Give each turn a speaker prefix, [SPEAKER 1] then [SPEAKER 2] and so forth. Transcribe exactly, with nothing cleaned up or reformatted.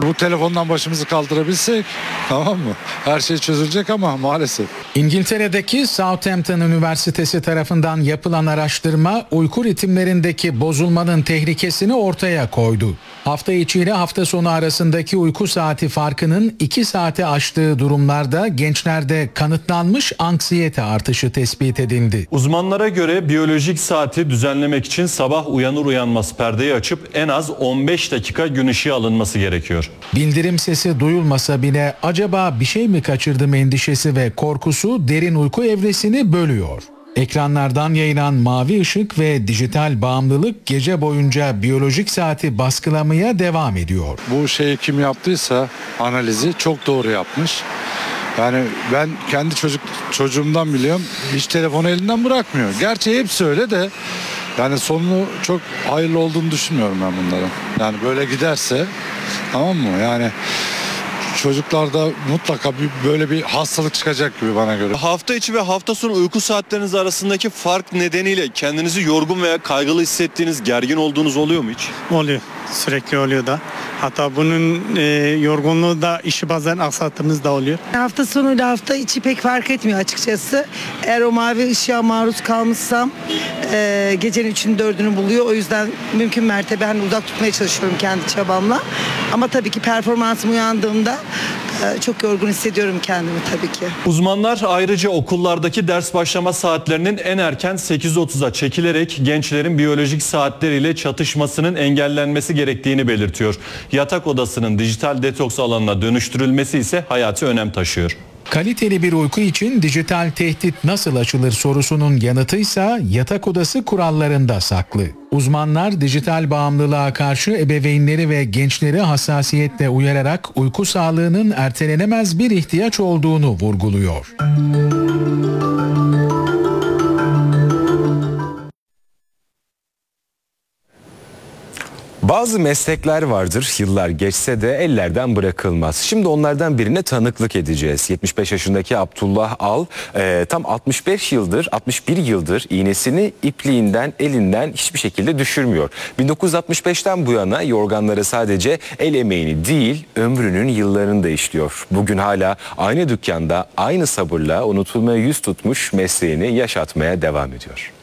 [SPEAKER 1] bu telefondan başımızı kaldırabilsek, tamam mı? Her şey çözülecek ama maalesef.
[SPEAKER 2] İngiltere'deki Southampton Üniversitesi tarafından yapılan araştırma uyku ritimlerindeki bozulmanın tehlikesini ortaya koydu. Hafta içi ile hafta sonu arasındaki uyku saati farkının iki saate aştığı durumlarda gençlerde kanıtlanmış anksiyete artışı tespit edildi.
[SPEAKER 3] Uzmanlara göre biyolojik saati düzenlemek için sabah uyanır uyanmaz perdeyi açıp en az on beş dakika gün ışığı alınması gerekiyor.
[SPEAKER 2] Bildirim sesi duyulmasa bile acaba bir şey mi kaçırdım endişesi ve korkusu derin uyku evresini bölüyor. Ekranlardan yayılan mavi ışık ve dijital bağımlılık gece boyunca biyolojik saati baskılamaya devam ediyor.
[SPEAKER 1] Bu şeyi kim yaptıysa analizi çok doğru yapmış. Yani ben kendi çocuk çocuğumdan biliyorum, hiç telefonu elinden bırakmıyor. Gerçi hepsi öyle de yani sonunu çok hayırlı olduğunu düşünmüyorum ben bunların. Yani böyle giderse, tamam mı? Yani çocuklarda mutlaka bir, böyle bir hastalık çıkacak gibi bana göre.
[SPEAKER 3] Hafta içi ve hafta sonu uyku saatleriniz arasındaki fark nedeniyle kendinizi yorgun veya kaygılı hissettiğiniz, gergin olduğunuz oluyor mu hiç?
[SPEAKER 4] Oluyor. Sürekli oluyor da. Hatta bunun e, yorgunluğu da işi bazen aksattığımız da oluyor.
[SPEAKER 5] Hafta sonuyla hafta içi pek fark etmiyor açıkçası. Eğer o mavi ışığa maruz kalmışsam e, gecenin üçünü dördünü buluyor. O yüzden mümkün mertebe hani uzak tutmaya çalışıyorum kendi çabamla. Ama tabii ki performansım uyandığımda e, çok yorgun hissediyorum kendimi tabii ki.
[SPEAKER 3] Uzmanlar ayrıca okullardaki ders başlama saatlerinin en erken sekiz otuza çekilerek gençlerin biyolojik saatleriyle çatışmasının engellenmesi gerektiğini belirtiyor. Yatak odasının dijital detoks alanına dönüştürülmesi ise hayati önem taşıyor.
[SPEAKER 2] Kaliteli bir uyku için dijital tehdit nasıl aşılır sorusunun yanıtıysa yatak odası kurallarında saklı. Uzmanlar dijital bağımlılığa karşı ebeveynleri ve gençleri hassasiyetle uyararak uyku sağlığının ertelenemez bir ihtiyaç olduğunu vurguluyor.
[SPEAKER 6] Bazı meslekler vardır, yıllar geçse de ellerden bırakılmaz. Şimdi onlardan birine tanıklık edeceğiz. yetmiş beş yaşındaki Abdullah Al e, tam altmış beş yıldır, altmış bir yıldır iğnesini ipliğinden, elinden hiçbir şekilde düşürmüyor. bin dokuz yüz altmış beşten bu yana yorganları sadece el emeğini değil, ömrünün yıllarını da işliyor. Bugün hala aynı dükkanda, aynı sabırla unutulmaya yüz tutmuş mesleğini yaşatmaya devam ediyor.